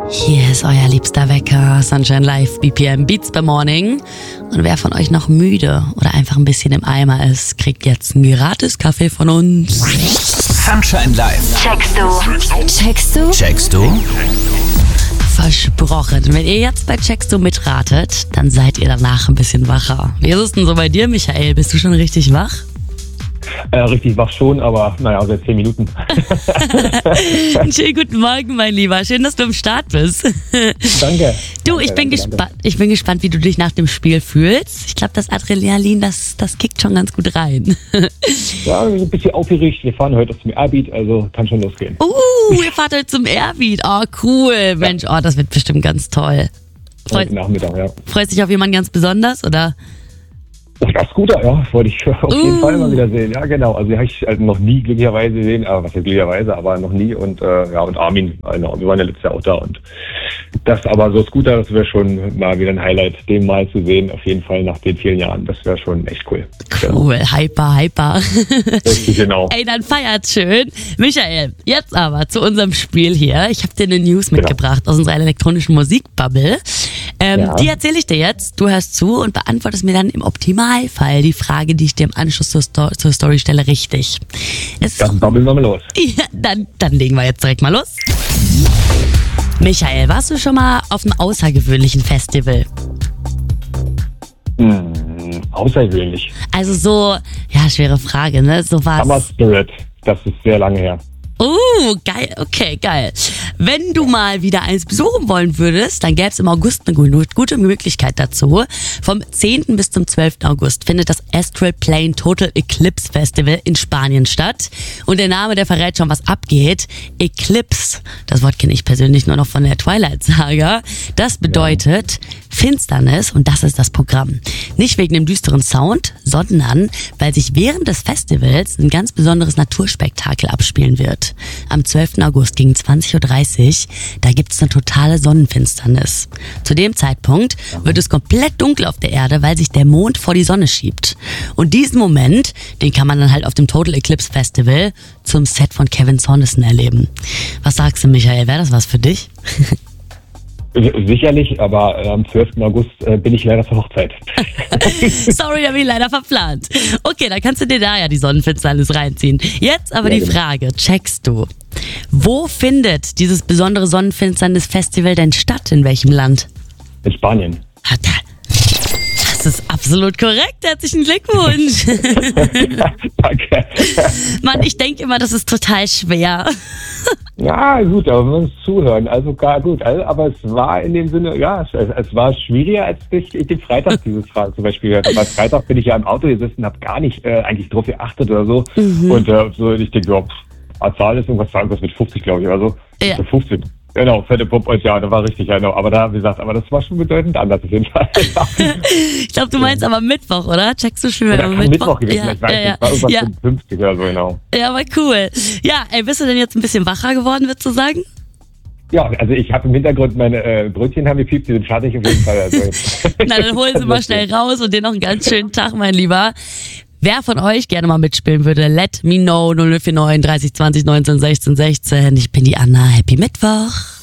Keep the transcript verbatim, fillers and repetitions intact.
Hier ist euer liebster Wecker, Sunshine Live, B P M Beats by Morning. Und wer von euch noch müde oder einfach ein bisschen im Eimer ist, kriegt jetzt einen gratis Kaffee von uns. Sunshine Live. Checkst du? Checkst du? Checkst du? Versprochen. Wenn ihr jetzt bei Checkst du mitratet, dann seid ihr danach ein bisschen wacher. Wie ist es denn so bei dir, Michael? Bist du schon richtig wach? Äh, richtig wach schon, aber naja, seit zehn Minuten. Einen schönen guten Morgen, mein Lieber. Schön, dass du am Start bist. Danke. Du, ich bin, danke, gespa- danke. ich bin gespannt, wie du dich nach dem Spiel fühlst. Ich glaube, das Adrenalin, das, das kickt schon ganz gut rein. Ja, ein bisschen aufgeregt. Wir fahren heute zum Airbeat, also kann schon losgehen. Uh, ihr fahrt heute zum Airbeat. Oh, cool. Mensch, oh, das wird bestimmt ganz toll. Freu- Heute Nachmittag, ja. Freust dich auf jemanden ganz besonders, oder? Oh, das Scooter, ja, wollte ich auf jeden Uh. Fall mal wieder sehen. Ja, genau. Also die habe ich halt noch nie glücklicherweise gesehen, aber was heißt glücklicherweise, aber noch nie. Und äh, ja, und Armin, genau, wir waren ja letztes Jahr auch da. Und das aber so Scooter, das wäre schon mal wieder ein Highlight, den mal zu sehen, auf jeden Fall nach den vielen Jahren. Das wäre schon echt cool. Cool, hyper, hyper. Richtig, genau. Ey, dann feiert schön. Michael, jetzt aber zu unserem Spiel hier. Ich habe dir eine News mitgebracht aus unserer elektronischen Musikbubble. Ähm, Ja. Die erzähle ich dir jetzt. Du hörst zu und beantwortest mir dann im Optimalfall die Frage, die ich dir im Anschluss zur, Sto- zur Story stelle, richtig. Es Dann babbeln wir mal los. ja, dann, dann legen wir jetzt direkt mal los. Michael, warst du schon mal auf einem außergewöhnlichen Festival? Hm, außergewöhnlich. Also so, ja, schwere Frage, ne? So Summer was. Spirit, das ist sehr lange her. Oh, geil, okay, geil. Wenn du mal wieder eins besuchen wollen würdest, dann gäbe es im August eine gu- gute Möglichkeit dazu. Vom zehnten bis zum zwölften August findet das Astral Plane Total Eclipse Festival in Spanien statt. Und der Name, der verrät schon, was abgeht. Eclipse, das Wort kenne ich persönlich nur noch von der Twilight Saga. Das bedeutet Finsternis und das ist das Programm. Nicht wegen dem düsteren Sound, sondern weil sich während des Festivals ein ganz besonderes Naturspektakel abspielen wird. Am zwölften August gegen zwanzig Uhr dreißig, da gibt's eine totale Sonnenfinsternis. Zu dem Zeitpunkt wird es komplett dunkel auf der Erde, weil sich der Mond vor die Sonne schiebt. Und diesen Moment, den kann man dann halt auf dem Total Eclipse Festival zum Set von Kevin Saunderson erleben. Was sagst du, Michael, wäre das was für dich? Sicherlich, aber äh, am zwölften August äh, bin ich leider zur Hochzeit. Sorry, hab ich leider verplant. Okay, dann kannst du dir da ja die Sonnenfinsternis reinziehen. Jetzt aber Ja, die genau. Frage, checkst du, wo findet dieses besondere Sonnenfinsternis-Festival denn statt? In welchem Land? In Spanien. Hat er- Das ist absolut korrekt. Herzlichen Glückwunsch. Danke. Mann, ich denke immer, das ist total schwer. Ja, gut, aber wir müssen zuhören. Also gar gut. Also, aber es war in dem Sinne, ja, es, es war schwieriger, als ich, ich den Freitag dieses Fall zum Beispiel gehört habe. Am Freitag bin ich ja im Auto gesessen, habe gar nicht äh, eigentlich drauf geachtet oder so. Mhm. Und äh, so, ich denke, ja, pff, Zahl ist irgendwas, irgendwas mit fünfzig, glaube ich, oder so. Ja. Mit fünfzig. Genau, fette Pop und ja, da war richtig, ja, genau. Aber da, wie gesagt, aber das war schon bedeutend anders auf jeden Fall. Ich glaube, du meinst aber Mittwoch, oder? Checkst du schon Oder am kann Mittwoch gewesen, Ja, ich weiß ja, nicht, war ja. irgendwas Ja, mit fünfzig oder so, genau. ja, aber cool. Ja, ey, bist du denn jetzt ein bisschen wacher geworden, würdest du sagen? Ja, also ich habe im Hintergrund meine äh, Brötchen haben gepiept, die sind fertig auf jeden Fall. Also Na, dann holen sie mal schnell raus und dir noch einen ganz schönen Tag, mein Lieber. Wer von euch gerne mal mitspielen würde, let me know null null vier neun dreißig zwanzig neunzehn sechzehn sechzehn. Ich bin die Anna. Happy Mittwoch.